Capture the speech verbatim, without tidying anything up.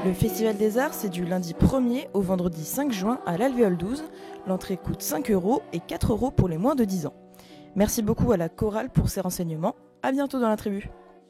Le Festival des Arts, c'est du lundi premier au vendredi cinq juin à l'Alvéole douze. L'entrée coûte cinq euros et quatre euros pour les moins de dix ans. Merci beaucoup à la chorale pour ces renseignements. À bientôt dans la tribu.